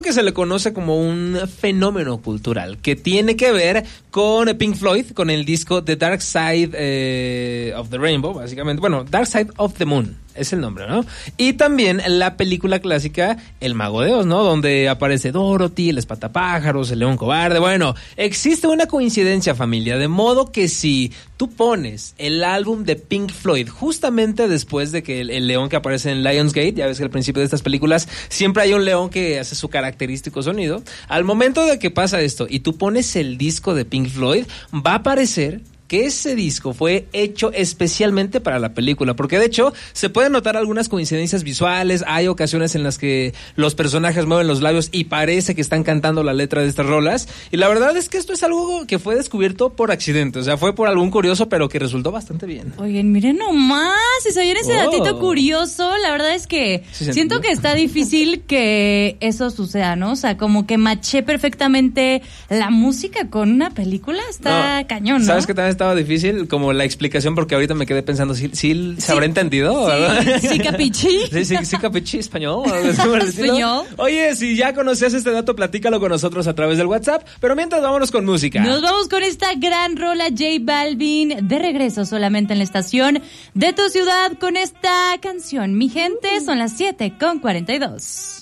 que se le conoce como un fenómeno cultural que tiene que ver con Pink Floyd, con el disco The Dark Side of the Rainbow, básicamente. Bueno, Dark Side of the Moon es el nombre, ¿no? Y también la película clásica El Mago de Oz, ¿no? Donde aparece Dorothy, el espantapájaros, el león cobarde. Bueno, existe una coincidencia, familia, de modo que si tú pones el álbum de Pink Floyd justamente después de que el león que aparece en Lionsgate, ya ves que al principio de estas películas siempre hay un león que hace su característico sonido, al momento de que pasa esto y tú pones el disco de Pink Floyd, va a aparecer que ese disco fue hecho especialmente para la película, porque de hecho se pueden notar algunas coincidencias visuales, hay ocasiones en las que los personajes mueven los labios y parece que están cantando la letra de estas rolas, y la verdad es que esto es algo que fue descubierto por accidente, o sea, fue por algún curioso, pero que resultó bastante bien. Oigan, miren nomás, si se oyen ese datito curioso, la verdad es que siento que está difícil que eso suceda, ¿no? O sea, como que maché perfectamente la música con una película, está cañón, ¿no? ¿Sabes qué también estaba difícil? Como la explicación, porque ahorita me quedé pensando, ¿sí se habrá entendido? Sí, capichi. Sí, capichi español. Español. Oye, si ya conocías este dato, platícalo con nosotros a través del WhatsApp, pero mientras vámonos con música. Nos vamos con esta gran rola J Balvin, de regreso solamente en la estación de tu ciudad con esta canción. Mi gente, son las 7:42.